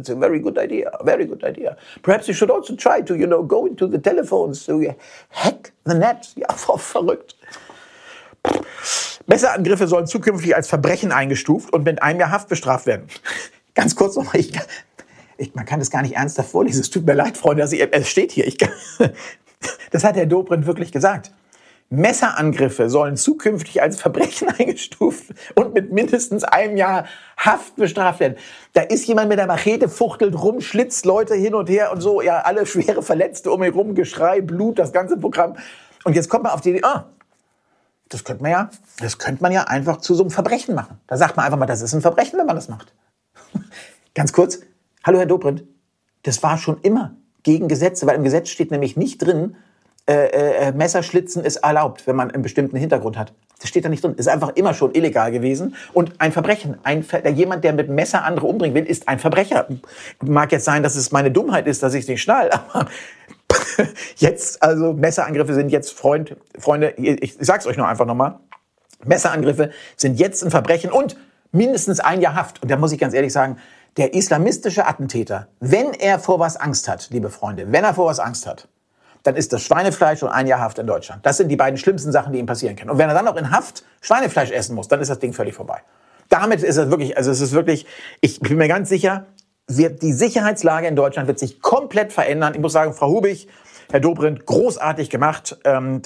It's a very good idea. Very good idea. Perhaps you should also try to, go into the telephones, so you hack the net. Ja, verrückt. Messerangriffe sollen zukünftig als Verbrechen eingestuft und mit 1 Jahr Haft bestraft werden. Ganz kurz nochmal, man kann das gar nicht ernsthaft vorlesen. Es tut mir leid, Freunde, es steht hier. Das hat Herr Dobrindt wirklich gesagt. Messerangriffe sollen zukünftig als Verbrechen eingestuft und mit mindestens 1 Jahr Haft bestraft werden. Da ist jemand mit der Machete, fuchtelt rum, schlitzt Leute hin und her und so. Ja, alle schwere Verletzte um ihn rum, Geschrei, Blut, das ganze Programm. Und jetzt kommt man auf die Idee, das könnte man ja einfach zu so einem Verbrechen machen. Da sagt man einfach mal, das ist ein Verbrechen, wenn man das macht. Ganz kurz, hallo Herr Dobrindt, das war schon immer gegen Gesetze, weil im Gesetz steht nämlich nicht drin, Messerschlitzen ist erlaubt, wenn man einen bestimmten Hintergrund hat. Das steht da nicht drin. Ist einfach immer schon illegal gewesen. Und ein Verbrechen, jemand, der mit Messer andere umbringen will, ist ein Verbrecher. Mag jetzt sein, dass es meine Dummheit ist, dass ich es nicht schnall, aber jetzt, also Messerangriffe sind jetzt, Freunde, ich sag's euch nur einfach nochmal, Messerangriffe sind jetzt ein Verbrechen und mindestens 1 Jahr Haft. Und da muss ich ganz ehrlich sagen, der islamistische Attentäter, wenn er vor was Angst hat, liebe Freunde, dann ist das Schweinefleisch und 1 Jahr Haft in Deutschland. Das sind die beiden schlimmsten Sachen, die ihm passieren können. Und wenn er dann noch in Haft Schweinefleisch essen muss, dann ist das Ding völlig vorbei. Damit ist es wirklich, ich bin mir ganz sicher, die Sicherheitslage in Deutschland wird sich komplett verändern. Ich muss sagen, Frau Hubig, Herr Dobrindt, großartig gemacht.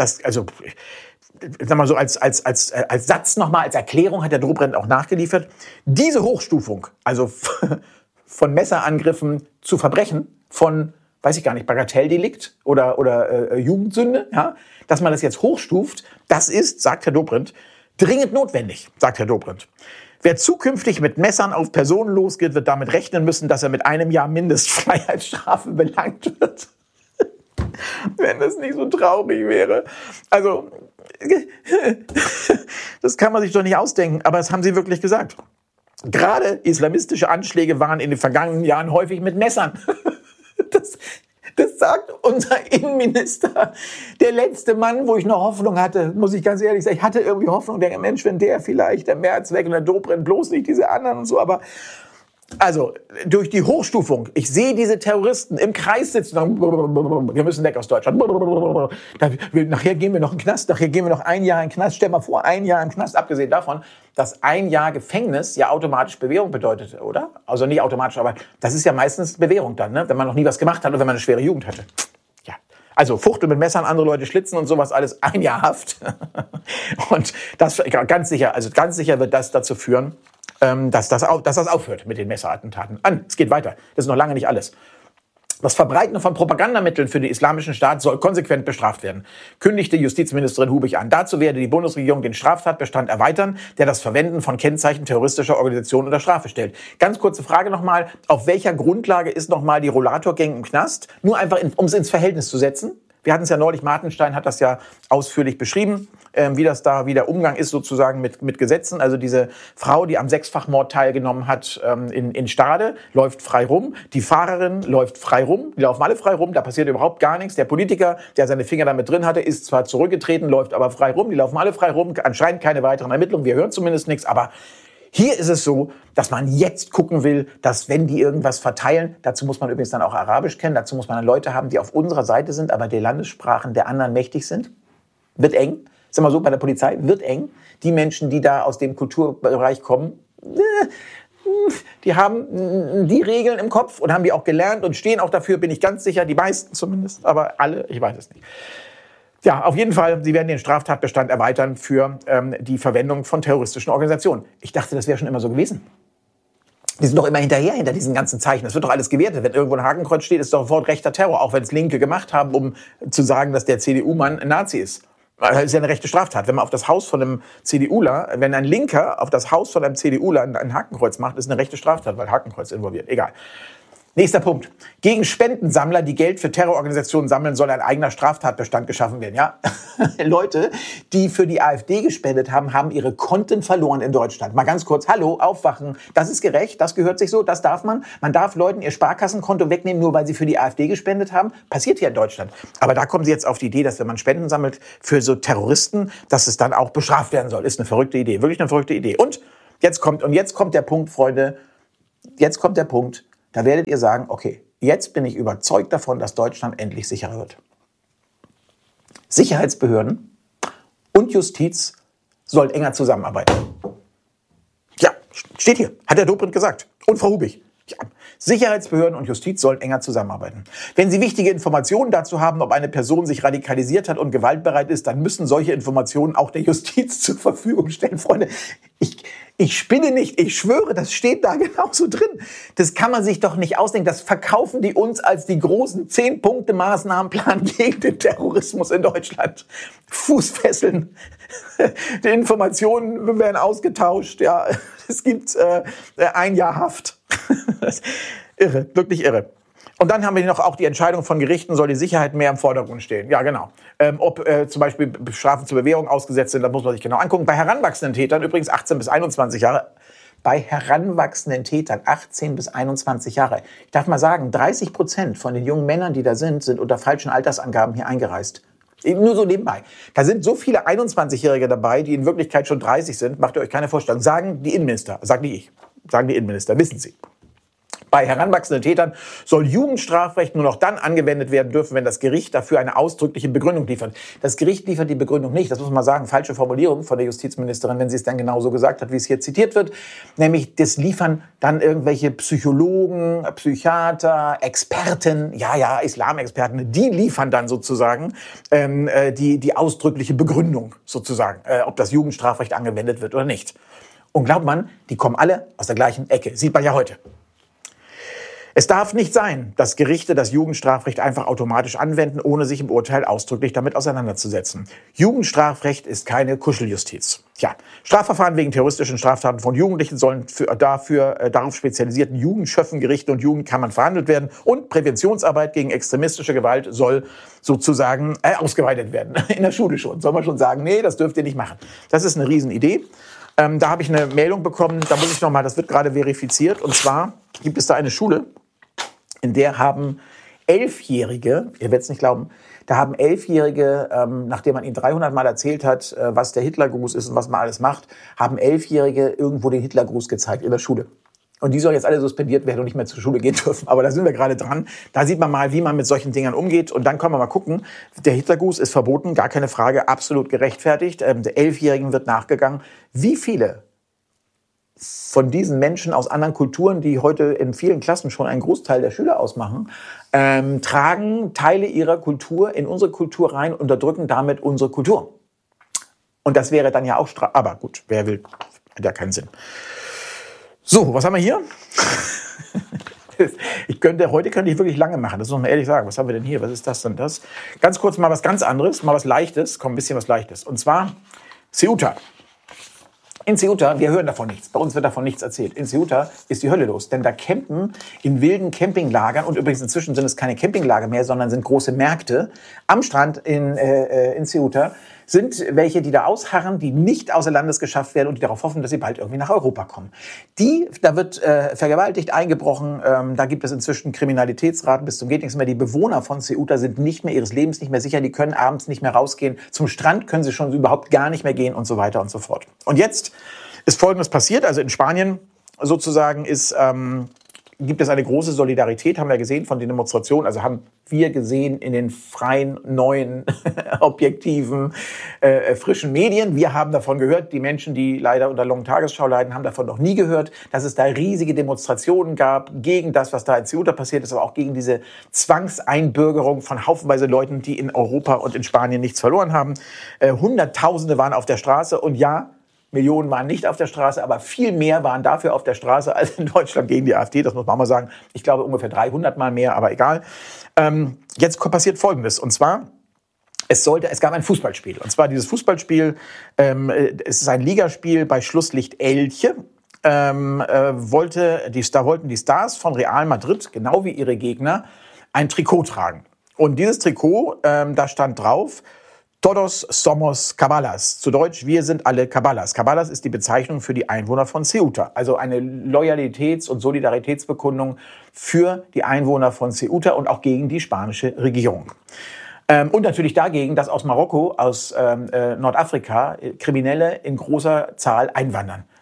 Sag mal so als Satz nochmal, als Erklärung hat der Dobrindt auch nachgeliefert. Diese Hochstufung, also von Messerangriffen zu Verbrechen, von weiß ich gar nicht, Bagatelldelikt oder Jugendsünde, ja, dass man das jetzt hochstuft, das ist, sagt Herr Dobrindt, dringend notwendig, sagt Herr Dobrindt. Wer zukünftig mit Messern auf Personen losgeht, wird damit rechnen müssen, dass er mit 1 Jahr Mindestfreiheitsstrafe belangt wird. Wenn das nicht so traurig wäre. Also, das kann man sich doch nicht ausdenken, aber das haben Sie wirklich gesagt. Gerade islamistische Anschläge waren in den vergangenen Jahren häufig mit Messern. Das sagt unser Innenminister. Der letzte Mann, wo ich noch Hoffnung hatte, muss ich ganz ehrlich sagen, ich hatte irgendwie Hoffnung, der Mensch, wenn der vielleicht, der Merz weg und der Dobrindt, bloß nicht diese anderen und so, aber also durch die Hochstufung, ich sehe diese Terroristen im Kreis sitzen, wir müssen weg aus Deutschland, nachher gehen wir noch in den Knast, nachher gehen wir noch 1 Jahr in den Knast, stell mal vor, 1 Jahr im Knast, abgesehen davon, dass 1 Jahr Gefängnis ja automatisch Bewährung bedeutet, oder? Also nicht automatisch, aber das ist ja meistens Bewährung dann, ne? Wenn man noch nie was gemacht hat und wenn man eine schwere Jugend hatte. Ja. Also Fuchtel mit Messern, andere Leute schlitzen und sowas, alles 1 Jahr Haft. Und das ganz sicher wird das dazu führen, dass das aufhört mit den Messerattentaten. Es geht weiter. Das ist noch lange nicht alles. Das Verbreiten von Propagandamitteln für den Islamischen Staat soll konsequent bestraft werden, kündigte Justizministerin Hubig an. Dazu werde die Bundesregierung den Straftatbestand erweitern, der das Verwenden von Kennzeichen terroristischer Organisationen unter Strafe stellt. Ganz kurze Frage nochmal, auf welcher Grundlage ist nochmal die Rollator-Gang im Knast? Nur einfach, um es ins Verhältnis zu setzen. Wir hatten es ja neulich, Martenstein hat das ja ausführlich beschrieben, wie der Umgang ist sozusagen mit Gesetzen. Also diese Frau, die am 6-fach-Mord teilgenommen hat in Stade, läuft frei rum. Die Fahrerin läuft frei rum. Die laufen alle frei rum, da passiert überhaupt gar nichts. Der Politiker, der seine Finger damit drin hatte, ist zwar zurückgetreten, läuft aber frei rum. Die laufen alle frei rum. Anscheinend keine weiteren Ermittlungen. Wir hören zumindest nichts, aber hier ist es so, dass man jetzt gucken will, dass wenn die irgendwas verteilen, dazu muss man übrigens dann auch Arabisch kennen, dazu muss man dann Leute haben, die auf unserer Seite sind, aber die Landessprachen der anderen mächtig sind. Wird eng. Sag mal so, bei der Polizei wird eng. Die Menschen, die da aus dem Kulturbereich kommen, die haben die Regeln im Kopf und haben die auch gelernt und stehen auch dafür, bin ich ganz sicher, die meisten zumindest, aber alle, ich weiß es nicht. Ja, auf jeden Fall, sie werden den Straftatbestand erweitern für die Verwendung von terroristischen Organisationen. Ich dachte, das wäre schon immer so gewesen. Die sind doch immer hinter diesen ganzen Zeichen. Das wird doch alles gewertet. Wenn irgendwo ein Hakenkreuz steht, ist doch sofort rechter Terror. Auch wenn es Linke gemacht haben, um zu sagen, dass der CDU-Mann ein Nazi ist. Das ist ja eine rechte Straftat. Wenn man auf das Haus von einem CDUler, wenn ein Linker auf das Haus von einem CDUler ein Hakenkreuz macht, ist eine rechte Straftat, weil Hakenkreuz involviert. Egal. Nächster Punkt. Gegen Spendensammler, die Geld für Terrororganisationen sammeln, soll ein eigener Straftatbestand geschaffen werden. Ja? Leute, die für die AfD gespendet haben, haben ihre Konten verloren in Deutschland. Mal ganz kurz, hallo, aufwachen. Das ist gerecht, das gehört sich so, das darf man. Man darf Leuten ihr Sparkassenkonto wegnehmen, nur weil sie für die AfD gespendet haben. Passiert hier in Deutschland. Aber da kommen sie jetzt auf die Idee, dass wenn man Spenden sammelt für so Terroristen, dass es dann auch bestraft werden soll. Ist eine verrückte Idee, wirklich eine verrückte Idee. Und jetzt kommt der Punkt, Freunde, jetzt kommt der Punkt, da werdet ihr sagen, okay, jetzt bin ich überzeugt davon, dass Deutschland endlich sicherer wird. Sicherheitsbehörden und Justiz sollen enger zusammenarbeiten. Ja, steht hier, hat der Dobrindt gesagt. Und Frau Hubig. Ja. Sicherheitsbehörden und Justiz sollen enger zusammenarbeiten. Wenn Sie wichtige Informationen dazu haben, ob eine Person sich radikalisiert hat und gewaltbereit ist, dann müssen solche Informationen auch der Justiz zur Verfügung stellen. Freunde, ich spinne nicht, ich schwöre, das steht da genauso drin. Das kann man sich doch nicht ausdenken. Das verkaufen die uns als die großen 10-Punkte-Maßnahmenplan gegen den Terrorismus in Deutschland. Fußfesseln, die Informationen werden ausgetauscht, ja, es gibt 1 Jahr Haft. Irre, wirklich irre. Und dann haben wir noch auch die Entscheidung von Gerichten, soll die Sicherheit mehr im Vordergrund stehen. Ja, genau. Ob zum Beispiel Strafen zur Bewährung ausgesetzt sind, da muss man sich genau angucken. Bei heranwachsenden Tätern, übrigens 18 bis 21 Jahre, bei heranwachsenden Tätern 18 bis 21 Jahre. Ich darf mal sagen, 30% von den jungen Männern, die da sind unter falschen Altersangaben hier eingereist. Nur so nebenbei. Da sind so viele 21-Jährige dabei, die in Wirklichkeit schon 30 sind. Macht ihr euch keine Vorstellung. Sagen die Innenminister, sag nicht ich, sagen die Innenminister, wissen Sie. Bei heranwachsenden Tätern soll Jugendstrafrecht nur noch dann angewendet werden dürfen, wenn das Gericht dafür eine ausdrückliche Begründung liefert. Das Gericht liefert die Begründung nicht. Das muss man mal sagen, falsche Formulierung von der Justizministerin, wenn sie es dann genauso gesagt hat, wie es hier zitiert wird. Nämlich, das liefern dann irgendwelche Psychologen, Psychiater, Experten, Islamexperten, die liefern dann sozusagen die ausdrückliche Begründung sozusagen, ob das Jugendstrafrecht angewendet wird oder nicht. Und glaubt man, die kommen alle aus der gleichen Ecke. Sieht man ja heute. Es darf nicht sein, dass Gerichte das Jugendstrafrecht einfach automatisch anwenden, ohne sich im Urteil ausdrücklich damit auseinanderzusetzen. Jugendstrafrecht ist keine Kuscheljustiz. Ja, Strafverfahren wegen terroristischen Straftaten von Jugendlichen sollen darauf spezialisierten Jugendschöffen, Gerichten und Jugendkammern verhandelt werden und Präventionsarbeit gegen extremistische Gewalt soll sozusagen ausgeweitet werden. In der Schule schon. Soll man schon sagen, nee, das dürft ihr nicht machen. Das ist eine Riesenidee. Da habe ich eine Meldung bekommen, da muss ich nochmal, das wird gerade verifiziert. Und zwar gibt es da eine Schule, in der haben 11-Jährige, ihr werdet es nicht glauben, da haben 11-Jährige, nachdem man ihnen 300 Mal erzählt hat, was der Hitlergruß ist und was man alles macht, haben 11-Jährige irgendwo den Hitlergruß gezeigt in der Schule. Und die sollen jetzt alle suspendiert werden und nicht mehr zur Schule gehen dürfen. Aber da sind wir gerade dran. Da sieht man mal, wie man mit solchen Dingern umgeht. Und dann können wir mal gucken. Der Hitlergruß ist verboten, gar keine Frage, absolut gerechtfertigt. Der 11-Jährigen wird nachgegangen. Wie viele von diesen Menschen aus anderen Kulturen, die heute in vielen Klassen schon einen Großteil der Schüler ausmachen, tragen Teile ihrer Kultur in unsere Kultur rein, unterdrücken damit unsere Kultur. Und das wäre dann ja auch aber gut, wer will, hat ja keinen Sinn. So, was haben wir hier? Heute könnte ich wirklich lange machen, das muss man ehrlich sagen. Was haben wir denn hier? Was ist das denn das? Ganz kurz mal was ganz anderes, mal was Leichtes. Komm, ein bisschen was Leichtes. Und zwar Ceuta. In Ceuta, wir hören davon nichts. Bei uns wird davon nichts erzählt. In Ceuta ist die Hölle los, denn da campen in wilden Campinglagern, und übrigens inzwischen sind es keine Campinglager mehr, sondern sind große Märkte am Strand in Ceuta, sind welche, die da ausharren, die nicht außer Landes geschafft werden und die darauf hoffen, dass sie bald irgendwie nach Europa kommen. Da wird vergewaltigt, eingebrochen, da gibt es inzwischen Kriminalitätsraten bis zum geht nichts mehr. Die Bewohner von Ceuta sind nicht mehr ihres Lebens nicht mehr sicher, die können abends nicht mehr rausgehen. Zum Strand können sie schon überhaupt gar nicht mehr gehen und so weiter und so fort. Und jetzt ist Folgendes passiert, also in Spanien sozusagen gibt es eine große Solidarität, haben wir gesehen von den Demonstrationen, also haben wir gesehen in den freien, neuen, objektiven, frischen Medien. Wir haben davon gehört, die Menschen, die leider unter langen Tagesschau leiden, haben davon noch nie gehört, dass es da riesige Demonstrationen gab gegen das, was da in Ceuta passiert ist, aber auch gegen diese Zwangseinbürgerung von haufenweise Leuten, die in Europa und in Spanien nichts verloren haben. Hunderttausende waren auf der Straße und ja, Millionen waren nicht auf der Straße, aber viel mehr waren dafür auf der Straße als in Deutschland gegen die AfD. Das muss man mal sagen. Ich glaube ungefähr 300 Mal mehr, aber egal. Jetzt passiert Folgendes. Und zwar, es gab ein Fußballspiel. Und zwar dieses Fußballspiel, es ist ein Ligaspiel bei Schlusslicht Elche. Da wollten die Stars von Real Madrid, genau wie ihre Gegner, ein Trikot tragen. Und dieses Trikot, da stand drauf, Todos somos Caballas. Zu Deutsch, wir sind alle Caballas. Caballas ist die Bezeichnung für die Einwohner von Ceuta. Also eine Loyalitäts- und Solidaritätsbekundung für die Einwohner von Ceuta und auch gegen die spanische Regierung. Und natürlich dagegen, dass aus Marokko, aus Nordafrika, Kriminelle in großer Zahl einwandern.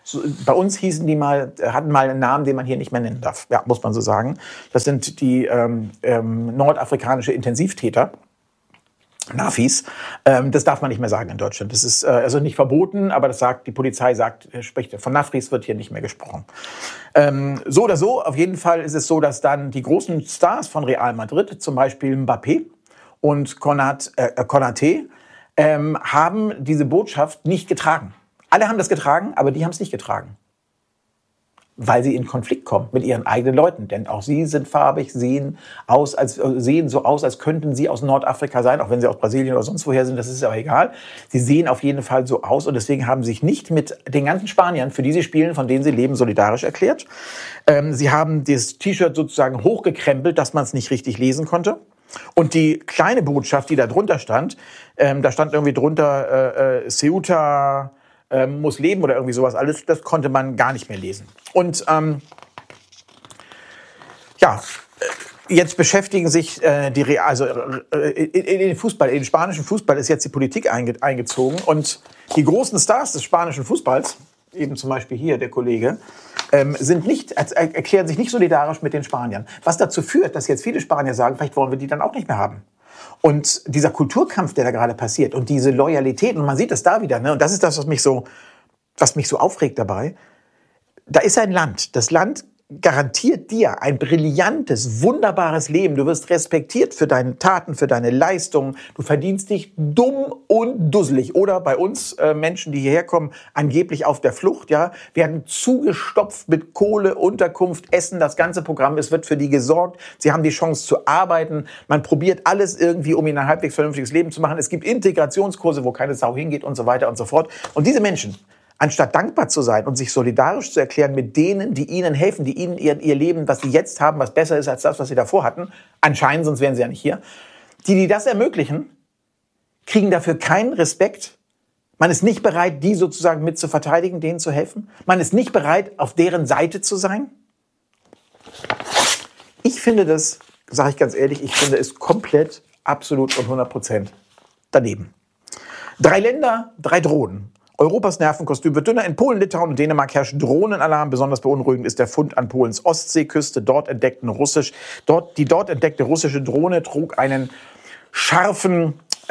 Bei uns hatten mal einen Namen, den man hier nicht mehr nennen darf. Ja, muss man so sagen. Das sind die nordafrikanische Intensivtäter. Nafis. Das darf man nicht mehr sagen in Deutschland. Das ist also nicht verboten, aber die Polizei spricht, von Nafris wird hier nicht mehr gesprochen. So oder so, auf jeden Fall ist es so, dass dann die großen Stars von Real Madrid, zum Beispiel Mbappé und Konaté, haben diese Botschaft nicht getragen. Alle haben das getragen, aber die haben es nicht getragen. Weil sie in Konflikt kommen mit ihren eigenen Leuten. Denn auch sie sind farbig, sehen so aus, als könnten sie aus Nordafrika sein, auch wenn sie aus Brasilien oder sonst woher sind, das ist aber egal. Sie sehen auf jeden Fall so aus und deswegen haben sie sich nicht mit den ganzen Spaniern, für die sie spielen, von denen sie leben, solidarisch erklärt. Sie haben das T-Shirt sozusagen hochgekrempelt, dass man es nicht richtig lesen konnte. Und die kleine Botschaft, die da drunter stand, da stand irgendwie drunter Ceuta muss leben oder irgendwie sowas alles, das konnte man gar nicht mehr lesen. Und jetzt beschäftigen sich in den spanischen Fußball ist jetzt die Politik eingezogen und die großen Stars des spanischen Fußballs, eben zum Beispiel hier der Kollege, erklären sich nicht solidarisch mit den Spaniern. Was dazu führt, dass jetzt viele Spanier sagen, vielleicht wollen wir die dann auch nicht mehr haben. Und dieser Kulturkampf, der da gerade passiert und diese Loyalität, und man sieht das da wieder, ne? Und das ist das, was mich so aufregt dabei. Da ist ein Land, das Land garantiert dir ein brillantes, wunderbares Leben. Du wirst respektiert für deine Taten, für deine Leistungen. Du verdienst dich dumm und dusselig. Oder bei uns Menschen, die hierher kommen, angeblich auf der Flucht, ja, werden zugestopft mit Kohle, Unterkunft, Essen, das ganze Programm. Es wird für die gesorgt. Sie haben die Chance zu arbeiten. Man probiert alles irgendwie, um ihnen ein halbwegs vernünftiges Leben zu machen. Es gibt Integrationskurse, wo keine Sau hingeht und so weiter und so fort. Und diese Menschen, anstatt dankbar zu sein und sich solidarisch zu erklären mit denen, die ihnen helfen, die ihnen ihr Leben, was sie jetzt haben, was besser ist als das, was sie davor hatten, anscheinend, sonst wären sie ja nicht hier, die das ermöglichen, kriegen dafür keinen Respekt. Man ist nicht bereit, die sozusagen mit zu verteidigen, denen zu helfen. Man ist nicht bereit, auf deren Seite zu sein. Ich finde das, sage ich ganz ehrlich, ich finde es komplett, absolut und 100% daneben. 3 Länder, 3 Drohnen. Europas Nervenkostüm wird dünner. In Polen, Litauen und Dänemark herrscht Drohnenalarm. Besonders beunruhigend ist der Fund an Polens Ostseeküste. Die dort entdeckte russische Drohne trug einen scharfen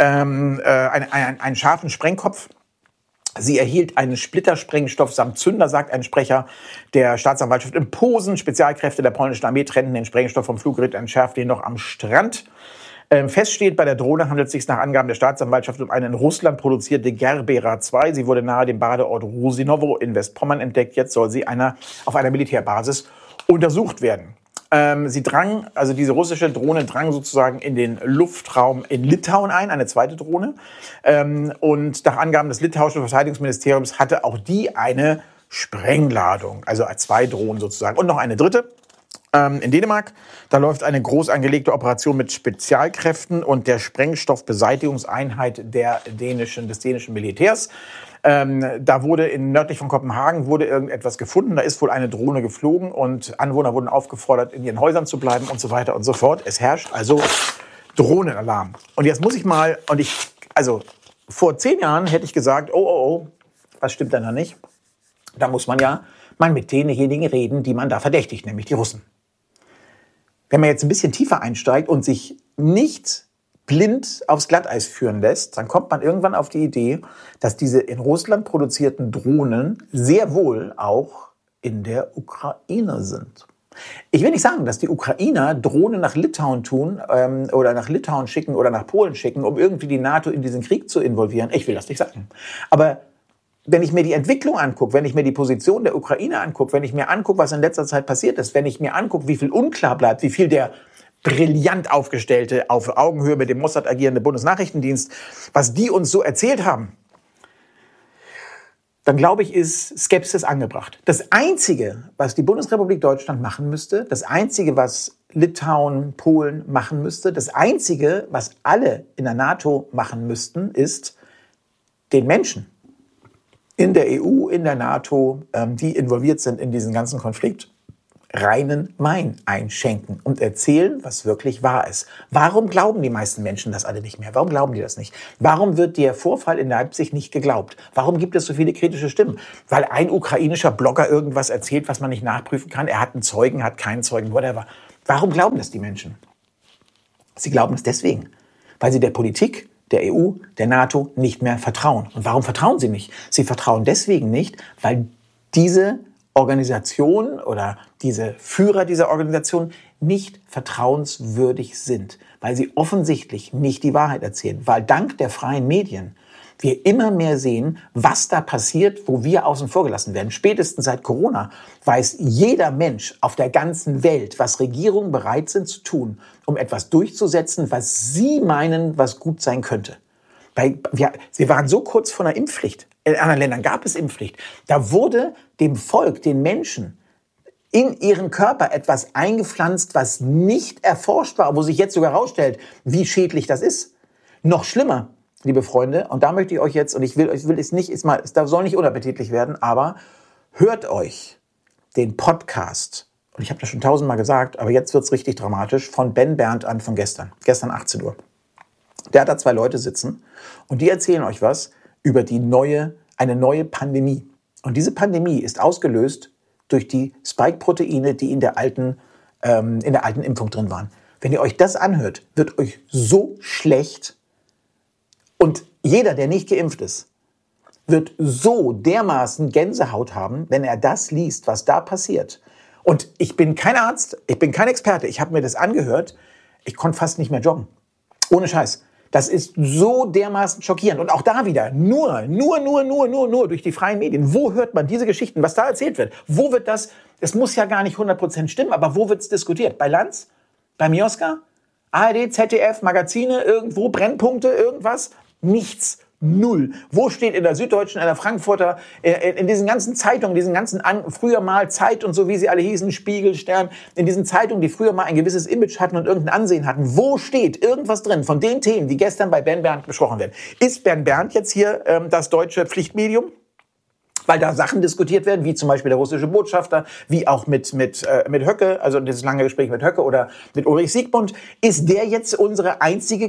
Sprengkopf. Sie erhielt einen Splittersprengstoff samt Zünder, sagt ein Sprecher der Staatsanwaltschaft in Posen. Spezialkräfte der polnischen Armee trennten den Sprengstoff vom Fluggerät und entschärften ihn noch am Strand. Fest steht, bei der Drohne handelt es sich nach Angaben der Staatsanwaltschaft um eine in Russland produzierte Gerbera 2. Sie wurde nahe dem Badeort Rusinowo in Westpommern entdeckt. Jetzt soll sie auf einer Militärbasis untersucht werden. Diese russische Drohne drang sozusagen in den Luftraum in Litauen ein, eine zweite Drohne. Und nach Angaben des litauischen Verteidigungsministeriums hatte auch die eine Sprengladung, also 2 Drohnen sozusagen. Und noch eine dritte. In Dänemark, da läuft eine groß angelegte Operation mit Spezialkräften und der Sprengstoffbeseitigungseinheit des dänischen Militärs. Da wurde nördlich von Kopenhagen irgendetwas gefunden. Da ist wohl eine Drohne geflogen und Anwohner wurden aufgefordert, in ihren Häusern zu bleiben und so weiter und so fort. Es herrscht also Drohnenalarm. Und jetzt muss ich mal, vor 10 Jahren hätte ich gesagt, oh, was stimmt denn da nicht? Da muss man ja mal mit denjenigen reden, die man da verdächtigt, nämlich die Russen. Wenn man jetzt ein bisschen tiefer einsteigt und sich nicht blind aufs Glatteis führen lässt, dann kommt man irgendwann auf die Idee, dass diese in Russland produzierten Drohnen sehr wohl auch in der Ukraine sind. Ich will nicht sagen, dass die Ukrainer Drohnen nach Litauen tun oder nach Litauen schicken oder nach Polen schicken, um irgendwie die NATO in diesen Krieg zu involvieren. Ich will das nicht sagen. Aber wenn ich mir die Entwicklung angucke, wenn ich mir die Position der Ukraine angucke, wenn ich mir angucke, was in letzter Zeit passiert ist, wenn ich mir angucke, wie viel unklar bleibt, wie viel der brillant aufgestellte, auf Augenhöhe mit dem Mossad agierende Bundesnachrichtendienst, was die uns so erzählt haben, dann glaube ich, ist Skepsis angebracht. Das Einzige, was die Bundesrepublik Deutschland machen müsste, das Einzige, was Litauen, Polen machen müsste, das Einzige, was alle in der NATO machen müssten, ist den Menschen in der EU, in der NATO, die involviert sind in diesen ganzen Konflikt, reinen Wein einschenken und erzählen, was wirklich wahr ist. Warum glauben die meisten Menschen das alle nicht mehr? Warum glauben die das nicht? Warum wird der Vorfall in Leipzig nicht geglaubt? Warum gibt es so viele kritische Stimmen? Weil ein ukrainischer Blogger irgendwas erzählt, was man nicht nachprüfen kann. Er hat einen Zeugen, hat keinen Zeugen, whatever. Warum glauben das die Menschen? Sie glauben es deswegen, weil sie der Politik, der EU, der NATO nicht mehr vertrauen. Und warum vertrauen sie nicht? Sie vertrauen deswegen nicht, weil diese Organisation oder diese Führer dieser Organisation nicht vertrauenswürdig sind, weil sie offensichtlich nicht die Wahrheit erzählen, weil dank der freien Medien wir immer mehr sehen, was da passiert, wo wir außen vor gelassen werden. Spätestens seit Corona weiß jeder Mensch auf der ganzen Welt, was Regierungen bereit sind zu tun, um etwas durchzusetzen, was sie meinen, was gut sein könnte. Wir waren so kurz vor einer Impfpflicht. In anderen Ländern gab es Impfpflicht. Da wurde dem Volk, den Menschen, in ihren Körper etwas eingepflanzt, was nicht erforscht war, wo sich jetzt sogar herausstellt, wie schädlich das ist. Noch schlimmer, liebe Freunde, und da möchte ich euch jetzt, und ich will es nicht, es soll nicht unappetitlich werden, aber hört euch den Podcast, und ich habe das schon 1000-mal gesagt, aber jetzt wird's richtig dramatisch, von Ben Berndt an von gestern 18 Uhr. Der hat da 2 Leute sitzen und die erzählen euch was über eine neue Pandemie. Und diese Pandemie ist ausgelöst durch die Spike-Proteine, die in der alten Impfung drin waren. Wenn ihr euch das anhört, wird euch so schlecht. Und jeder, der nicht geimpft ist, wird so dermaßen Gänsehaut haben, wenn er das liest, was da passiert. Und ich bin kein Arzt, ich bin kein Experte. Ich habe mir das angehört. Ich konnte fast nicht mehr joggen. Ohne Scheiß. Das ist so dermaßen schockierend. Und auch da wieder nur durch die freien Medien. Wo hört man diese Geschichten, was da erzählt wird? Wo wird das, es muss ja gar nicht 100% stimmen, aber wo wird es diskutiert? Bei Lanz? Bei Mioska? ARD, ZDF, Magazine, irgendwo, Brennpunkte, irgendwas? Nichts. Null. Wo steht in der Süddeutschen, in der Frankfurter, in diesen ganzen Zeitungen, früher mal Zeit und so, wie sie alle hießen, Spiegel, Stern, in diesen Zeitungen, die früher mal ein gewisses Image hatten und irgendein Ansehen hatten, wo steht irgendwas drin von den Themen, die gestern bei Ben Berndt besprochen werden? Ist Ben Berndt jetzt hier das deutsche Pflichtmedium? Weil da Sachen diskutiert werden, wie zum Beispiel der russische Botschafter, wie auch mit Höcke, also dieses lange Gespräch mit Höcke oder mit Ulrich Siegmund. Ist das unsere einzige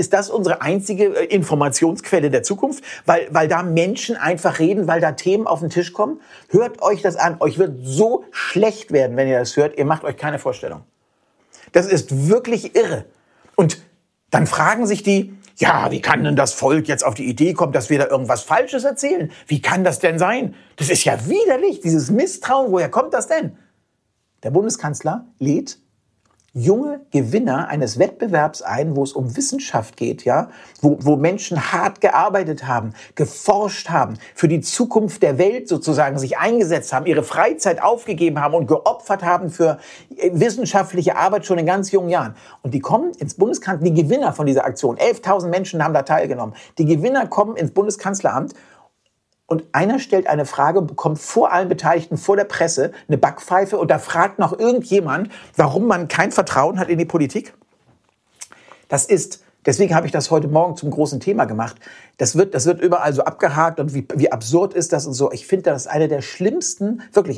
Informationsquelle der Zukunft? Weil da Menschen einfach reden, weil da Themen auf den Tisch kommen? Hört euch das an. Euch wird so schlecht werden, wenn ihr das hört. Ihr macht euch keine Vorstellung. Das ist wirklich irre. Und dann fragen sich die, ja, wie kann denn das Volk jetzt auf die Idee kommen, dass wir da irgendwas Falsches erzählen? Wie kann das denn sein? Das ist ja widerlich, dieses Misstrauen. Woher kommt das denn? Der Bundeskanzler lädt junge Gewinner eines Wettbewerbs ein, wo es um Wissenschaft geht, ja, wo Menschen hart gearbeitet haben, geforscht haben, für die Zukunft der Welt sozusagen sich eingesetzt haben, ihre Freizeit aufgegeben haben und geopfert haben für wissenschaftliche Arbeit schon in ganz jungen Jahren. Und die kommen ins Bundeskanzleramt, die Gewinner von dieser Aktion, 11.000 Menschen haben da teilgenommen. Die Gewinner kommen ins Bundeskanzleramt. Und einer stellt eine Frage, bekommt vor allen Beteiligten, vor der Presse, eine Backpfeife und da fragt noch irgendjemand, warum man kein Vertrauen hat in die Politik. Deswegen habe ich das heute Morgen zum großen Thema gemacht. Das wird überall so abgehakt und wie absurd ist das und so. Ich finde, das ist eine der schlimmsten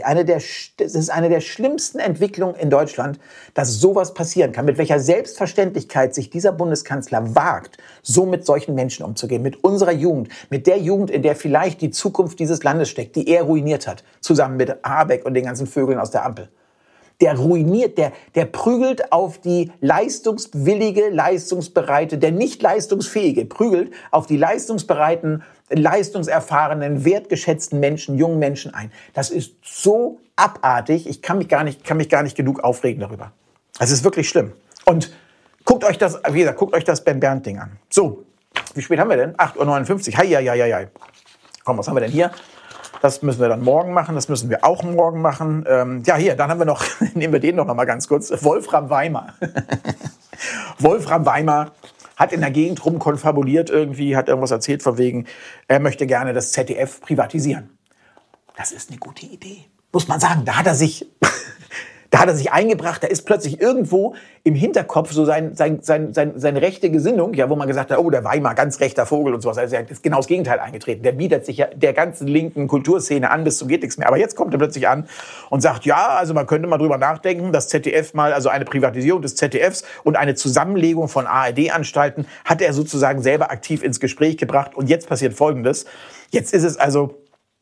Entwicklungen in Deutschland, dass sowas passieren kann. Mit welcher Selbstverständlichkeit sich dieser Bundeskanzler wagt, so mit solchen Menschen umzugehen. Mit unserer Jugend, mit der Jugend, in der vielleicht die Zukunft dieses Landes steckt, die er ruiniert hat. Zusammen mit Habeck und den ganzen Vögeln aus der Ampel. Der ruiniert, der prügelt auf die leistungswillige, leistungsbereite, der nicht leistungsfähige, prügelt auf die leistungsbereiten, leistungserfahrenen, wertgeschätzten Menschen, jungen Menschen ein. Das ist so abartig, ich kann mich gar nicht genug aufregen darüber. Das ist wirklich schlimm. Und guckt euch das Ben Berndt-Ding an. So, wie spät haben wir denn? 8:59 Uhr. Hei. Komm, was haben wir denn hier? Das müssen wir dann morgen machen, das müssen wir auch morgen machen. Dann haben wir noch, nehmen wir den noch mal ganz kurz, Wolfram Weimar. Wolfram Weimar hat in der Gegend rumkonfabuliert irgendwie, hat irgendwas erzählt von wegen, er möchte gerne das ZDF privatisieren. Das ist eine gute Idee, muss man sagen. Da hat er sich Da hat er sich eingebracht, da ist plötzlich irgendwo im Hinterkopf so seine rechte Gesinnung, ja, wo man gesagt hat, oh, der Weimar, ganz rechter Vogel und sowas. Also er ist genau das Gegenteil eingetreten. Der bietet sich ja der ganzen linken Kulturszene an, bis zum geht nichts mehr. Aber jetzt kommt er plötzlich an und sagt, ja, also man könnte mal drüber nachdenken, das ZDF mal, also eine Privatisierung des ZDFs und eine Zusammenlegung von ARD-Anstalten hat er sozusagen selber aktiv ins Gespräch gebracht. Und jetzt passiert Folgendes. Jetzt ist es also...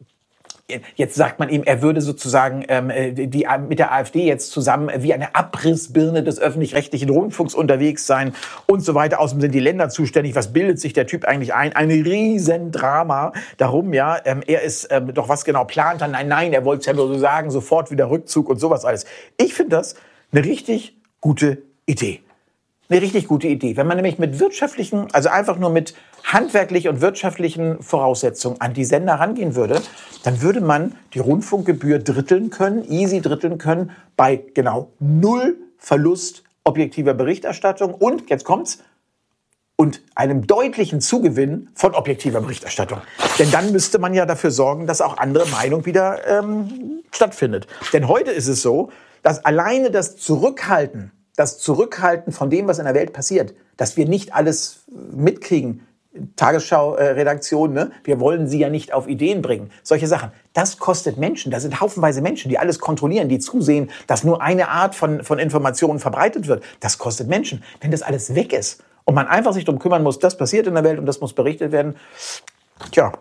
Jetzt sagt man ihm, er würde sozusagen mit der AfD jetzt zusammen wie eine Abrissbirne des öffentlich-rechtlichen Rundfunks unterwegs sein und so weiter. Außerdem sind die Länder zuständig. Was bildet sich der Typ eigentlich ein? Ein Riesendrama darum, ja. Er ist doch was genau plant. Nein, er wollte es ja nur so sagen, sofort wieder Rückzug und sowas alles. Ich finde das eine richtig gute Idee. Eine richtig gute Idee. Wenn man nämlich mit wirtschaftlichen, also einfach nur mit handwerklichen und wirtschaftlichen Voraussetzungen an die Sender rangehen würde, dann würde man die Rundfunkgebühr dritteln können, easy dritteln können, bei genau 0 Verlust objektiver Berichterstattung und, jetzt kommt's, und einem deutlichen Zugewinn von objektiver Berichterstattung. Denn dann müsste man ja dafür sorgen, dass auch andere Meinung wieder stattfindet. Denn heute ist es so, dass alleine das Zurückhalten von dem, was in der Welt passiert, dass wir nicht alles mitkriegen, Tagesschau-Redaktion, ne? Wir wollen sie ja nicht auf Ideen bringen. Solche Sachen, das kostet Menschen. Da sind haufenweise Menschen, die alles kontrollieren, die zusehen, dass nur eine Art von Informationen verbreitet wird. Das kostet Menschen. Wenn das alles weg ist und man einfach sich darum kümmern muss, das passiert in der Welt und das muss berichtet werden, tja.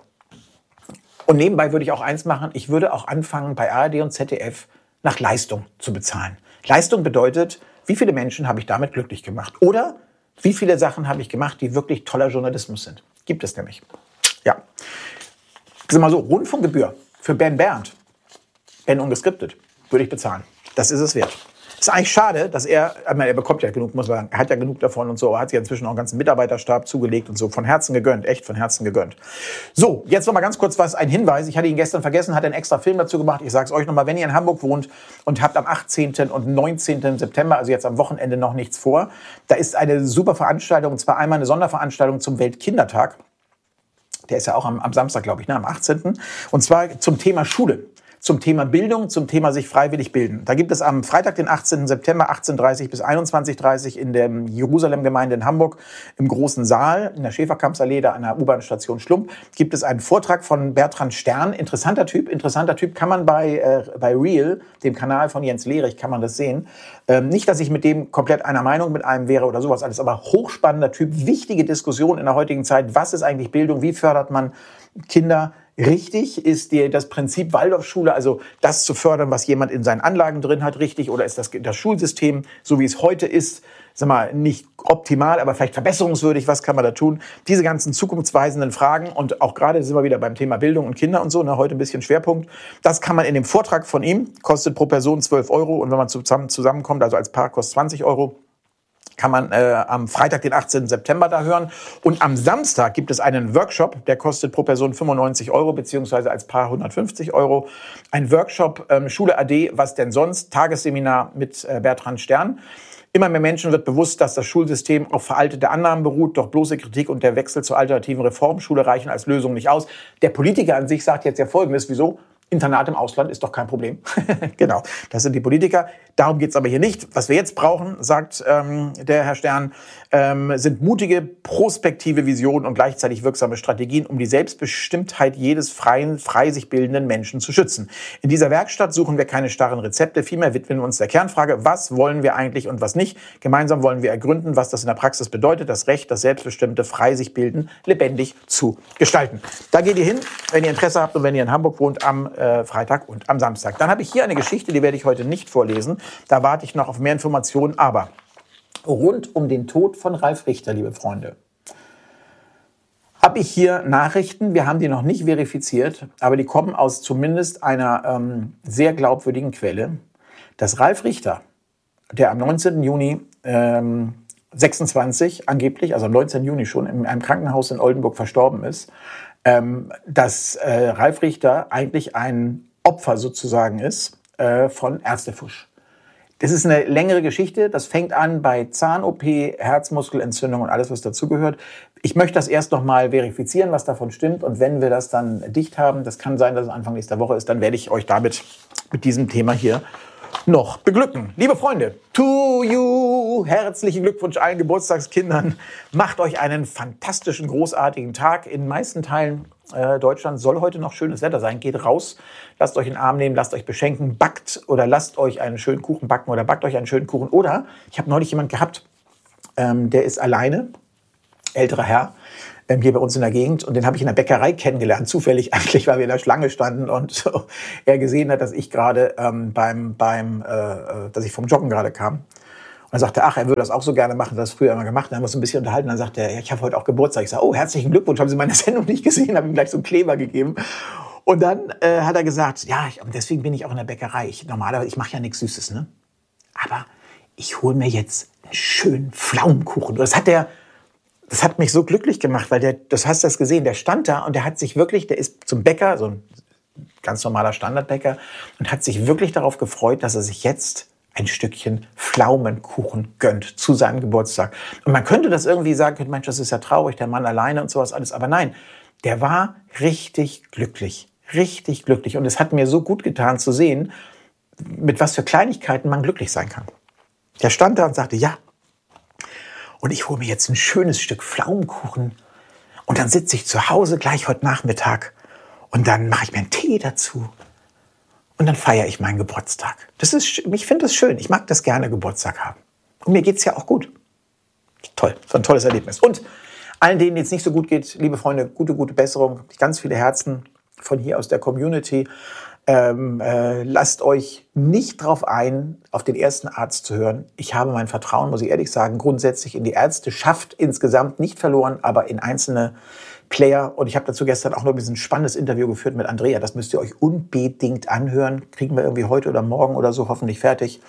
Und nebenbei würde ich auch eins machen, ich würde auch anfangen, bei ARD und ZDF nach Leistung zu bezahlen. Leistung bedeutet, wie viele Menschen habe ich damit glücklich gemacht? Oder wie viele Sachen habe ich gemacht, die wirklich toller Journalismus sind? Gibt es nämlich. Ja. Ich sag mal so, Rundfunkgebühr für Ben Berndt, Ben ungeskriptet, würde ich bezahlen. Das ist es wert. Ist eigentlich schade, dass er bekommt ja genug, muss man sagen, er hat ja genug davon und so, er hat sich inzwischen auch einen ganzen Mitarbeiterstab zugelegt und so, von Herzen gegönnt, echt von Herzen gegönnt. So, jetzt noch mal ganz kurz ein Hinweis, ich hatte ihn gestern vergessen, hat einen extra Film dazu gemacht, ich sag's euch noch mal, wenn ihr in Hamburg wohnt und habt am 18. und 19. September, also jetzt am Wochenende noch nichts vor, da ist eine super Veranstaltung, und zwar einmal eine Sonderveranstaltung zum Weltkindertag, der ist ja auch am Samstag, glaube ich, ne, am 18. Und zwar zum Thema Schule. Zum Thema Bildung, zum Thema sich freiwillig bilden. Da gibt es am Freitag, den 18. September, 18:30 bis 21:30 in der Jerusalem-Gemeinde in Hamburg im großen Saal in der Schäferkampsallee, da an der U-Bahn-Station Schlump, gibt es einen Vortrag von Bertrand Stern. Interessanter Typ, kann man bei Real, dem Kanal von Jens Lehrich, kann man das sehen. Nicht, dass ich mit dem komplett einer Meinung mit einem wäre oder sowas alles, aber hochspannender Typ, wichtige Diskussion in der heutigen Zeit. Was ist eigentlich Bildung? Wie fördert man Kinder? Richtig, ist das Prinzip Waldorfschule, also das zu fördern, was jemand in seinen Anlagen drin hat, richtig? Oder ist das Schulsystem, so wie es heute ist, sag mal, nicht optimal, aber vielleicht verbesserungswürdig? Was kann man da tun? Diese ganzen zukunftsweisenden Fragen, und auch gerade sind wir wieder beim Thema Bildung und Kinder und so, ne, heute ein bisschen Schwerpunkt. Das kann man in dem Vortrag von ihm, kostet pro Person 12 Euro, und wenn man zusammenkommt, also als Paar kostet 20 Euro. Kann man am Freitag, den 18. September da hören. Und am Samstag gibt es einen Workshop, der kostet pro Person 95 Euro, beziehungsweise als Paar 150 Euro. Ein Workshop Schule AD, was denn sonst? Tagesseminar mit Bertrand Stern. Immer mehr Menschen wird bewusst, dass das Schulsystem auf veraltete Annahmen beruht, doch bloße Kritik und der Wechsel zur alternativen Reformschule reichen als Lösung nicht aus. Der Politiker an sich sagt jetzt ja Folgendes, wieso? Internat im Ausland ist doch kein Problem. Genau, das sind die Politiker. Darum geht's aber hier nicht. Was wir jetzt brauchen, sagt der Herr Stern, sind mutige, prospektive Visionen und gleichzeitig wirksame Strategien, um die Selbstbestimmtheit jedes frei sich bildenden Menschen zu schützen. In dieser Werkstatt suchen wir keine starren Rezepte, vielmehr widmen wir uns der Kernfrage, was wollen wir eigentlich und was nicht. Gemeinsam wollen wir ergründen, was das in der Praxis bedeutet, das Recht, das selbstbestimmte, frei sich bilden, lebendig zu gestalten. Da geht ihr hin, wenn ihr Interesse habt und wenn ihr in Hamburg wohnt, am Freitag und am Samstag. Dann habe ich hier eine Geschichte, die werde ich heute nicht vorlesen. Da warte ich noch auf mehr Informationen, aber rund um den Tod von Ralf Richter, liebe Freunde, habe ich hier Nachrichten, wir haben die noch nicht verifiziert, aber die kommen aus zumindest einer sehr glaubwürdigen Quelle, dass Ralf Richter, der am 19. Juni 26 angeblich, also am 19. Juni schon, in einem Krankenhaus in Oldenburg verstorben ist, dass Ralf Richter eigentlich ein Opfer sozusagen ist von Ärztefusch. Das ist eine längere Geschichte. Das fängt an bei Zahn-OP, Herzmuskelentzündung und alles, was dazugehört. Ich möchte das erst noch mal verifizieren, was davon stimmt. Und wenn wir das dann dicht haben, das kann sein, dass es Anfang nächster Woche ist, dann werde ich euch mit diesem Thema hier noch beglücken. Liebe Freunde, to you, herzlichen Glückwunsch allen Geburtstagskindern. Macht euch einen fantastischen, großartigen Tag. In den meisten Teilen Deutschlands soll heute noch schönes Wetter sein. Geht raus, lasst euch in den Arm nehmen, lasst euch beschenken, backt oder lasst euch einen schönen Kuchen backen oder backt euch einen schönen Kuchen. Oder, ich habe neulich jemanden gehabt, der ist alleine, älterer Herr, hier bei uns in der Gegend. Und den habe ich in der Bäckerei kennengelernt, zufällig eigentlich, weil wir in der Schlange standen und so, er gesehen hat, dass ich gerade dass ich vom Joggen gerade kam. Und er sagte, ach, er würde das auch so gerne machen, das früher immer gemacht. Und dann haben wir uns ein bisschen unterhalten. Dann sagte er, ja, ich habe heute auch Geburtstag. Ich sage, oh, herzlichen Glückwunsch, haben Sie meine Sendung nicht gesehen? Habe ihm gleich so einen Kleber gegeben. Und dann hat er gesagt, ja, deswegen bin ich auch in der Bäckerei. Normalerweise, ich mache ja nichts Süßes, ne? Aber ich hole mir jetzt einen schönen Pflaumenkuchen. Das hat mich so glücklich gemacht, weil das hast du das gesehen, der stand da und der ist zum Bäcker, so ein ganz normaler Standardbäcker, und hat sich wirklich darauf gefreut, dass er sich jetzt ein Stückchen Pflaumenkuchen gönnt zu seinem Geburtstag. Und man könnte das irgendwie sagen, Mensch, das ist ja traurig, der Mann alleine und sowas alles. Aber nein, der war richtig glücklich. Richtig glücklich. Und es hat mir so gut getan zu sehen, mit was für Kleinigkeiten man glücklich sein kann. Der stand da und sagte, ja, und ich hole mir jetzt ein schönes Stück Pflaumenkuchen. Und dann sitze ich zu Hause gleich heute Nachmittag und dann mache ich mir einen Tee dazu. Und dann feiere ich meinen Geburtstag. Ich finde das schön. Ich mag das gerne, Geburtstag haben. Und mir geht's ja auch gut. Toll, so ein tolles Erlebnis. Und allen, denen jetzt nicht so gut geht, liebe Freunde, gute Besserung. Ganz viele Herzen von hier aus der Community. Lasst euch nicht drauf ein, auf den ersten Arzt zu hören. Ich habe mein Vertrauen, muss ich ehrlich sagen, grundsätzlich in die Ärzteschaft insgesamt nicht verloren, aber in einzelne Player. Und ich habe dazu gestern auch noch ein spannendes Interview geführt mit Andrea. Das müsst ihr euch unbedingt anhören. Kriegen wir irgendwie heute oder morgen oder so hoffentlich fertig.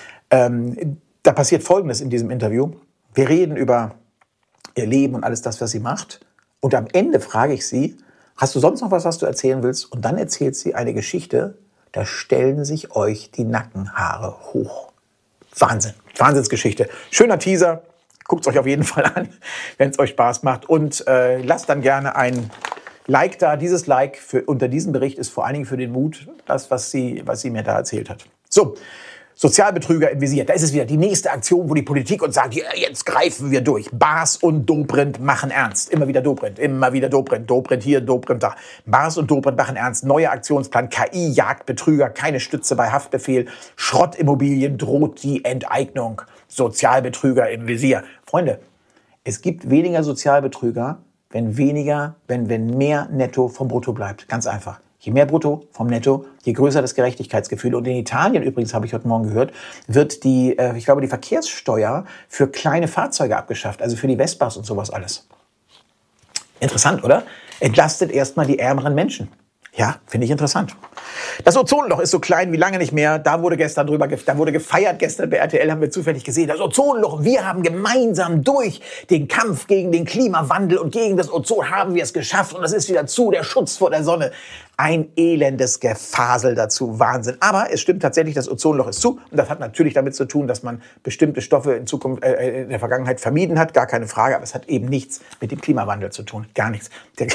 Da passiert Folgendes in diesem Interview. Wir reden über ihr Leben und alles das, was sie macht. Und am Ende frage ich sie, hast du sonst noch was du erzählen willst? Und dann erzählt sie eine Geschichte, da stellen sich euch die Nackenhaare hoch. Wahnsinn, Wahnsinnsgeschichte. Schöner Teaser. Guckt es euch auf jeden Fall an, wenn es euch Spaß macht. Und lasst dann gerne ein Like da. Dieses Like unter diesem Bericht ist vor allen Dingen für den Mut, das, was sie mir da erzählt hat. So, Sozialbetrüger im Visier. Da ist es wieder die nächste Aktion, wo die Politik uns sagt, ja, jetzt greifen wir durch. Baas und Dobrindt machen ernst. Immer wieder Dobrindt. Dobrindt hier, Dobrindt da. Baas und Dobrindt machen ernst. Neuer Aktionsplan. KI jagt Betrüger. Keine Stütze bei Haftbefehl. Schrottimmobilien droht die Enteignung. Sozialbetrüger im Visier. Freunde, es gibt weniger Sozialbetrüger, wenn mehr Netto vom Brutto bleibt. Ganz einfach. Je mehr Brutto vom Netto, je größer das Gerechtigkeitsgefühl. Und in Italien übrigens, habe ich heute Morgen gehört, wird die Verkehrssteuer für kleine Fahrzeuge abgeschafft. Also für die Vespas und sowas alles. Interessant, oder? Entlastet erstmal die ärmeren Menschen. Ja, finde ich interessant. Das Ozonloch ist so klein wie lange nicht mehr. Da wurde gefeiert gestern bei RTL, haben wir zufällig gesehen. Das Ozonloch, wir haben gemeinsam durch den Kampf gegen den Klimawandel und gegen das Ozon haben wir es geschafft. Und das ist wieder zu, der Schutz vor der Sonne. Ein elendes Gefasel dazu, Wahnsinn. Aber es stimmt tatsächlich, das Ozonloch ist zu. Und das hat natürlich damit zu tun, dass man bestimmte Stoffe in der Vergangenheit vermieden hat. Gar keine Frage. Aber es hat eben nichts mit dem Klimawandel zu tun. Gar nichts.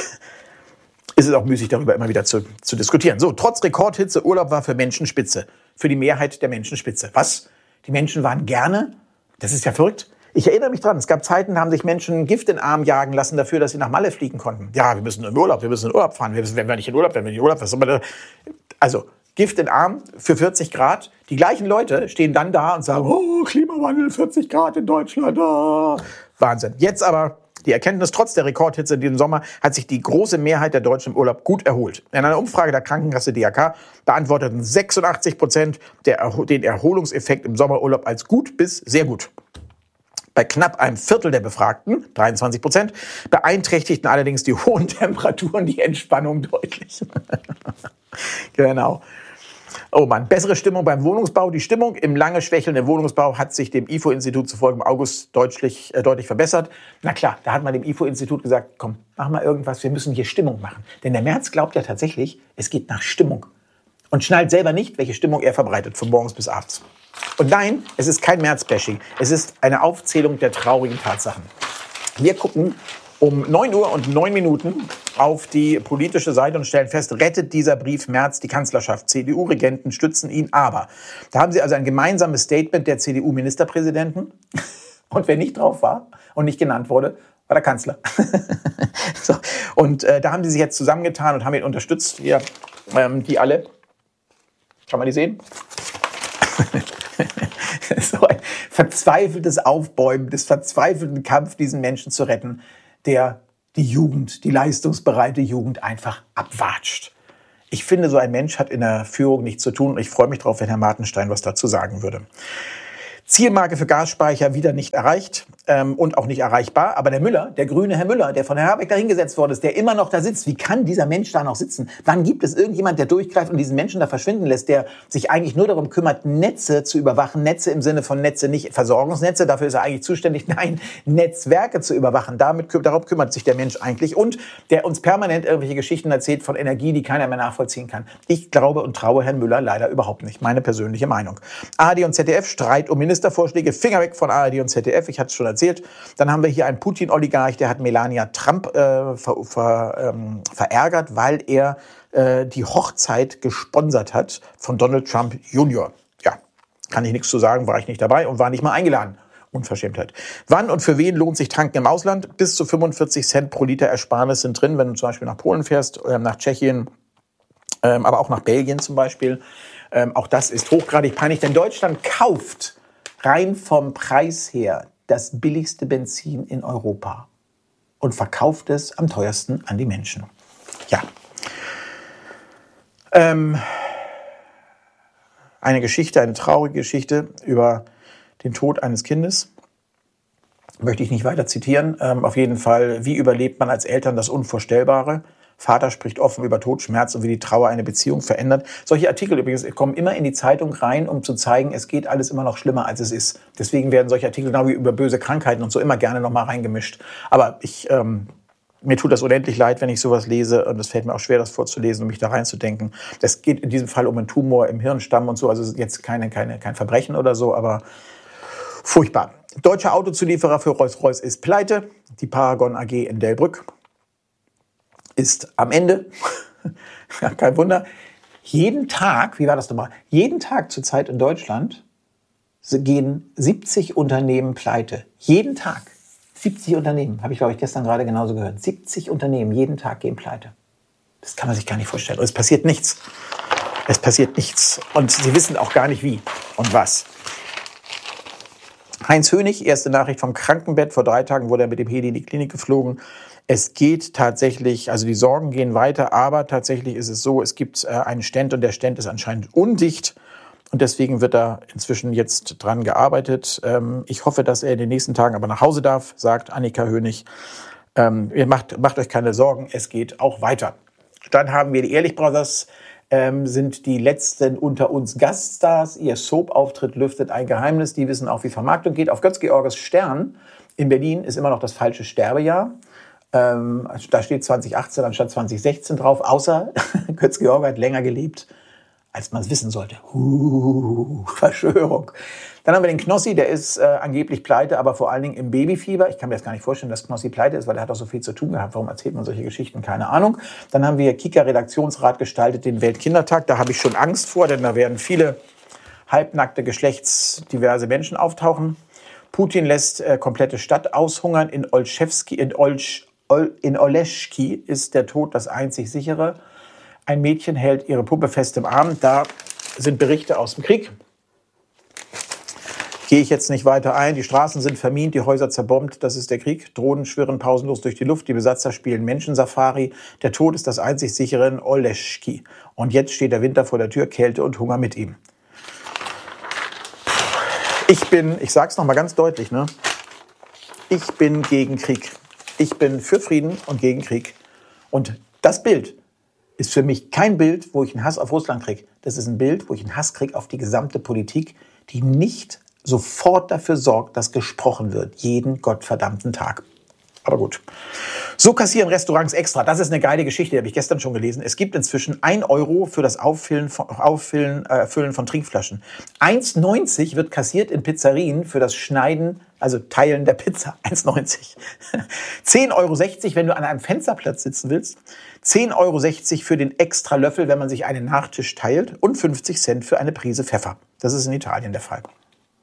Ist es auch müßig, darüber immer wieder zu diskutieren. So, trotz Rekordhitze, Urlaub war für Menschen spitze. Für die Mehrheit der Menschen spitze. Was? Die Menschen waren gerne? Das ist ja verrückt. Ich erinnere mich dran, es gab Zeiten, da haben sich Menschen Gift in den Arm jagen lassen dafür, dass sie nach Malle fliegen konnten. Ja, wir müssen in Urlaub fahren. Wenn wir nicht in Urlaub, was soll man da? Also, Gift in den Arm für 40 Grad. Die gleichen Leute stehen dann da und sagen, oh, Klimawandel, 40 Grad in Deutschland. Oh. Wahnsinn. Jetzt aber die Erkenntnis, trotz der Rekordhitze in diesem Sommer hat sich die große Mehrheit der Deutschen im Urlaub gut erholt. In einer Umfrage der Krankenkasse DRK beantworteten 86% den Erholungseffekt im Sommerurlaub als gut bis sehr gut. Bei knapp einem Viertel der Befragten, 23%, beeinträchtigten allerdings die hohen Temperaturen die Entspannung deutlich. Genau. Oh Mann, bessere Stimmung beim Wohnungsbau. Die Stimmung im lange schwächelnden Wohnungsbau hat sich dem IFO-Institut zufolge im August deutlich verbessert. Na klar, da hat man dem IFO-Institut gesagt, komm, mach mal irgendwas, wir müssen hier Stimmung machen. Denn der Merz glaubt ja tatsächlich, es geht nach Stimmung. Und schnallt selber nicht, welche Stimmung er verbreitet, von morgens bis abends. Und nein, es ist kein Merz-Bashing. Es ist eine Aufzählung der traurigen Tatsachen. Wir gucken um 9:09 auf die politische Seite und stellen fest, rettet dieser Brief Merz die Kanzlerschaft. CDU-Regenten stützen ihn aber. Da haben sie also ein gemeinsames Statement der CDU-Ministerpräsidenten. Und wer nicht drauf war und nicht genannt wurde, war der Kanzler. So. Und da haben sie sich jetzt zusammengetan und haben ihn unterstützt. Hier, die alle. Kann man die sehen? So ein verzweifeltes Aufbäumen des verzweifelten Kampf, diesen Menschen zu retten, der die Jugend, die leistungsbereite Jugend einfach abwatscht. Ich finde, so ein Mensch hat in der Führung nichts zu tun und ich freue mich drauf, wenn Herr Martenstein was dazu sagen würde. Zielmarke für Gasspeicher wieder nicht erreicht und auch nicht erreichbar. Aber der Müller, der grüne Herr Müller, der von Herrn Habeck dahingesetzt worden ist, der immer noch da sitzt. Wie kann dieser Mensch da noch sitzen? Wann gibt es irgendjemand, der durchgreift und diesen Menschen da verschwinden lässt, der sich eigentlich nur darum kümmert, Netze zu überwachen? Netze im Sinne von Netze, nicht Versorgungsnetze, dafür ist er eigentlich zuständig. Nein, Netzwerke zu überwachen. Darum kümmert sich der Mensch eigentlich. Und der uns permanent irgendwelche Geschichten erzählt von Energie, die keiner mehr nachvollziehen kann. Ich glaube und traue Herrn Müller leider überhaupt nicht. Meine persönliche Meinung. ARD und ZDF, Streit um Ministervorschläge. Finger weg von ARD und ZDF. Ich hatte es schon erzählt. Dann haben wir hier einen Putin-Oligarch, der hat Melania Trump verärgert, weil er die Hochzeit gesponsert hat von Donald Trump Jr. Ja, kann ich nichts zu sagen, war ich nicht dabei und war nicht mal eingeladen. Unverschämtheit. Wann und für wen lohnt sich Tanken im Ausland? Bis zu 45 Cent pro Liter Ersparnis sind drin, wenn du zum Beispiel nach Polen fährst, nach Tschechien, aber auch nach Belgien zum Beispiel. Auch das ist hochgradig peinlich, denn Deutschland kauft rein vom Preis her das billigste Benzin in Europa und verkauft es am teuersten an die Menschen. Ja. Eine Geschichte, eine traurige Geschichte über den Tod eines Kindes. Möchte ich nicht weiter zitieren. Auf jeden Fall, wie überlebt man als Eltern das Unvorstellbare? Vater spricht offen über Tod, Schmerz und wie die Trauer eine Beziehung verändert. Solche Artikel übrigens kommen immer in die Zeitung rein, um zu zeigen, es geht alles immer noch schlimmer, als es ist. Deswegen werden solche Artikel genau wie über böse Krankheiten und so immer gerne noch mal reingemischt. Aber mir tut das unendlich leid, wenn ich sowas lese und es fällt mir auch schwer, das vorzulesen und mich da reinzudenken. Es geht in diesem Fall um einen Tumor im Hirnstamm und so, also jetzt kein Verbrechen oder so, aber furchtbar. Deutscher Autozulieferer für Rolls-Royce ist pleite. Die Paragon AG in Delbrück ist am Ende. Ja, kein Wunder. Jeden Tag, wie war das nochmal? Jeden Tag zurzeit in Deutschland gehen 70 Unternehmen pleite. Jeden Tag. 70 Unternehmen. Habe ich, glaube ich, gestern gerade genauso gehört. 70 Unternehmen jeden Tag gehen pleite. Das kann man sich gar nicht vorstellen. Und es passiert nichts. Es passiert nichts. Und sie wissen auch gar nicht wie und was. Heinz Hönig, erste Nachricht vom Krankenbett. Vor 3 Tagen wurde er mit dem Heli in die Klinik geflogen. Es geht tatsächlich, also die Sorgen gehen weiter, aber tatsächlich ist es so, es gibt einen Stent und der Stent ist anscheinend undicht und deswegen wird da inzwischen jetzt dran gearbeitet. Ich hoffe, dass er in den nächsten Tagen aber nach Hause darf, sagt Annika Hönig. Ihr macht euch keine Sorgen, es geht auch weiter. Dann haben wir die Ehrlich Brothers, sind die letzten unter uns Gaststars. Ihr Soap-Auftritt lüftet ein Geheimnis, die wissen auch, wie Vermarktung geht. Auf Götz-Georges Stern in Berlin ist immer noch das falsche Sterbejahr. Da steht 2018 anstatt 2016 drauf, außer Götz-George hat länger gelebt, als man es wissen sollte. Verschwörung. Dann haben wir den Knossi, der ist angeblich pleite, aber vor allen Dingen im Babyfieber. Ich kann mir das gar nicht vorstellen, dass Knossi pleite ist, weil er hat auch so viel zu tun gehabt. Warum erzählt man solche Geschichten? Keine Ahnung. Dann haben wir Kika-Redaktionsrat gestaltet den Weltkindertag. Da habe ich schon Angst vor, denn da werden viele halbnackte, geschlechtsdiverse Menschen auftauchen. Putin lässt komplette Stadt aushungern. In Oleschki ist der Tod das einzig sichere. Ein Mädchen hält ihre Puppe fest im Arm. Da sind Berichte aus dem Krieg. Gehe ich jetzt nicht weiter ein. Die Straßen sind vermint, die Häuser zerbombt. Das ist der Krieg. Drohnen schwirren pausenlos durch die Luft. Die Besatzer spielen Menschensafari. Der Tod ist das einzig sichere in Oleschki. Und jetzt steht der Winter vor der Tür, Kälte und Hunger mit ihm. Ich sag's noch mal ganz deutlich, ne? Ich bin gegen Krieg. Ich bin für Frieden und gegen Krieg. Und das Bild ist für mich kein Bild, wo ich einen Hass auf Russland kriege. Das ist ein Bild, wo ich einen Hass kriege auf die gesamte Politik, die nicht sofort dafür sorgt, dass gesprochen wird. Jeden gottverdammten Tag. Aber gut. So kassieren Restaurants extra. Das ist eine geile Geschichte, die habe ich gestern schon gelesen. Es gibt inzwischen 1 Euro für das Füllen von Trinkflaschen. 1,90 wird kassiert in Pizzerien für das Schneiden, also Teilen der Pizza. 1,90. 10,60 Euro, wenn du an einem Fensterplatz sitzen willst. 10,60 Euro für den extra Löffel, wenn man sich einen Nachtisch teilt. Und 50 Cent für eine Prise Pfeffer. Das ist in Italien der Fall.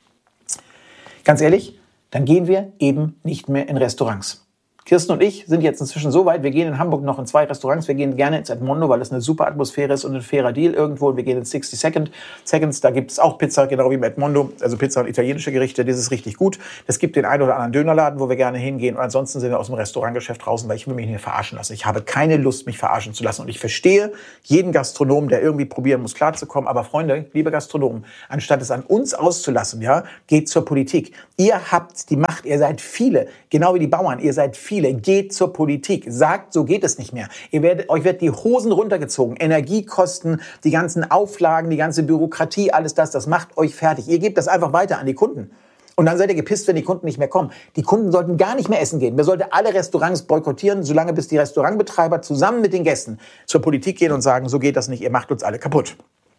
Ganz ehrlich, dann gehen wir eben nicht mehr in Restaurants. Kirsten und ich sind jetzt inzwischen so weit, wir gehen in Hamburg noch in 2 Restaurants. Wir gehen gerne ins Edmondo, weil das eine super Atmosphäre ist und ein fairer Deal irgendwo. Und wir gehen in 60 Seconds, da gibt es auch Pizza, genau wie im Edmondo. Also Pizza und italienische Gerichte, das ist richtig gut. Es gibt den einen oder anderen Dönerladen, wo wir gerne hingehen. Und ansonsten sind wir aus dem Restaurantgeschäft draußen, weil ich will mich nicht verarschen lassen. Ich habe keine Lust, mich verarschen zu lassen. Und ich verstehe jeden Gastronomen, der irgendwie probieren muss, klarzukommen. Aber Freunde, liebe Gastronomen, anstatt es an uns auszulassen, ja, geht zur Politik. Ihr habt die Macht, ihr seid viele, genau wie die Bauern, ihr seid viele. Geht zur Politik, sagt, so geht es nicht mehr. Euch wird die Hosen runtergezogen, Energiekosten, die ganzen Auflagen, die ganze Bürokratie, alles das macht euch fertig. Ihr gebt das einfach weiter an die Kunden. Und dann seid ihr gepisst, wenn die Kunden nicht mehr kommen. Die Kunden sollten gar nicht mehr essen gehen. Wir sollten alle Restaurants boykottieren, solange bis die Restaurantbetreiber zusammen mit den Gästen zur Politik gehen und sagen, so geht das nicht, ihr macht uns alle kaputt.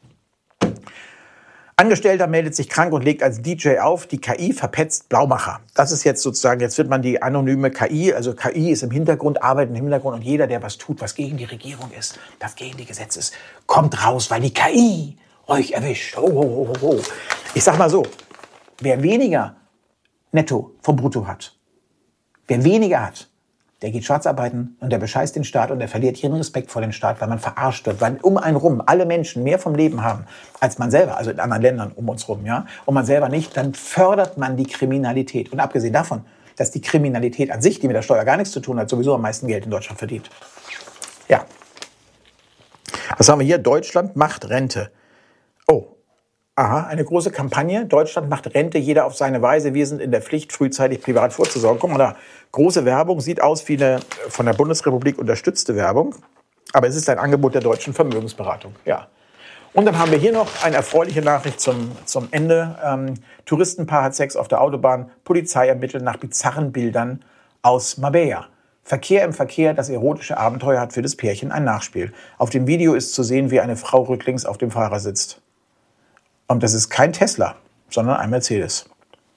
Angestellter meldet sich krank und legt als DJ auf, die KI verpetzt Blaumacher. Das ist jetzt sozusagen, jetzt wird man die anonyme KI, also KI ist im Hintergrund, arbeitet im Hintergrund und jeder, der was tut, was gegen die Regierung ist, was gegen die Gesetze ist, kommt raus, weil die KI euch erwischt. Ich sag mal so, wer weniger netto vom Brutto hat, wer weniger hat, der geht schwarz arbeiten und der bescheißt den Staat und der verliert jeden Respekt vor dem Staat, weil man verarscht wird, weil um einen rum alle Menschen mehr vom Leben haben als man selber, also in anderen Ländern um uns rum, ja, und man selber nicht, dann fördert man die Kriminalität. Und abgesehen davon, dass die Kriminalität an sich, die mit der Steuer gar nichts zu tun hat, sowieso am meisten Geld in Deutschland verdient. Ja. Was haben wir hier? Deutschland macht Rente. Oh. Aha, eine große Kampagne. Deutschland macht Rente, jeder auf seine Weise. Wir sind in der Pflicht, frühzeitig privat vorzusorgen. Guck mal da, große Werbung, sieht aus wie eine von der Bundesrepublik unterstützte Werbung. Aber es ist ein Angebot der deutschen Vermögensberatung. Ja. Und dann haben wir hier noch eine erfreuliche Nachricht zum Ende. Touristenpaar hat Sex auf der Autobahn. Polizei ermittelt nach bizarren Bildern aus Marbella. Verkehr im Verkehr, das erotische Abenteuer hat für das Pärchen ein Nachspiel. Auf dem Video ist zu sehen, wie eine Frau rücklings auf dem Fahrer sitzt. Und das ist kein Tesla, sondern ein Mercedes.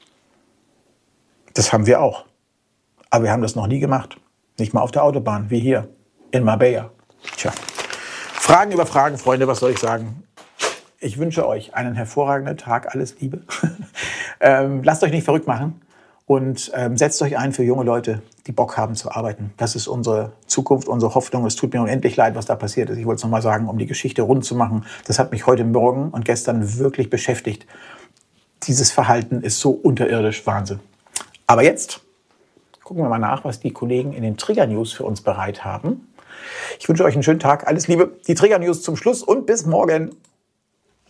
Das haben wir auch. Aber wir haben das noch nie gemacht. Nicht mal auf der Autobahn, wie hier in Marbella. Tja. Fragen über Fragen, Freunde, was soll ich sagen? Ich wünsche euch einen hervorragenden Tag, alles Liebe. Lasst euch nicht verrückt machen und setzt euch ein für junge Leute, die Bock haben zu arbeiten. Das ist unsere Zukunft, unsere Hoffnung. Es tut mir unendlich leid, was da passiert ist. Ich wollte es nochmal sagen, um die Geschichte rund zu machen. Das hat mich heute Morgen und gestern wirklich beschäftigt. Dieses Verhalten ist so unterirdisch, Wahnsinn. Aber jetzt gucken wir mal nach, was die Kollegen in den Trigger-News für uns bereit haben. Ich wünsche euch einen schönen Tag, alles Liebe. Die Trigger-News zum Schluss und bis morgen.